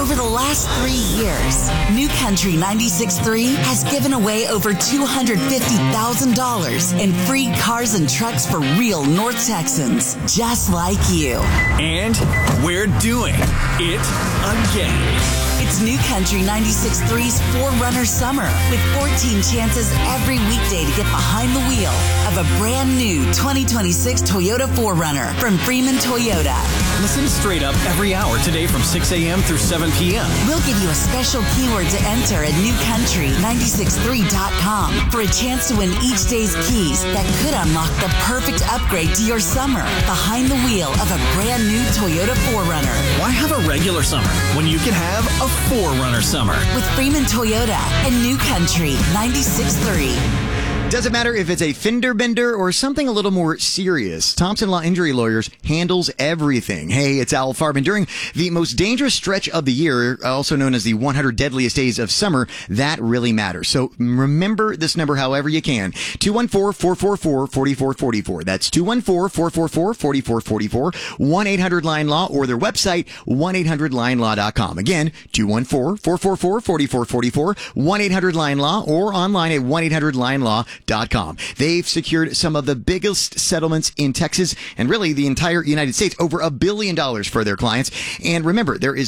Over the last 3 years, New Country 96.3 has given away over $250,000 in free cars and trucks for real North Texans, just like you. And we're doing it again. It's New Country 96.3's 4Runner Summer with 14 chances every weekday to get behind the wheel of a brand new 2026 Toyota 4Runner from Freeman Toyota. Listen straight up every hour today from 6 a.m. through 7 p.m. We'll give you a special keyword to enter at newcountry963.com for a chance to win each day's keys that could unlock the perfect upgrade to your summer behind the wheel of a brand new Toyota 4Runner. Why have a regular summer when you can have a 4Runner Summer? With Freeman Toyota and New Country 96.3. Doesn't matter if it's a fender bender or something a little more serious. Thompson Law Injury Lawyers handles everything. Hey, it's Al Farben. During the most dangerous stretch of the year, also known as the 100 deadliest days of summer, that really matters. So remember this number however you can. 214-444-4444. That's 214-444-4444. 1-800-LINE-LAW or their website, 1-800-LINELAW.com. Again, 214-444-4444. 1-800-LINE-LAW or online at 1-800-LINELAW.com. They've secured some of the biggest settlements in Texas and really the entire United States, over $1 billion for their clients. And remember, there is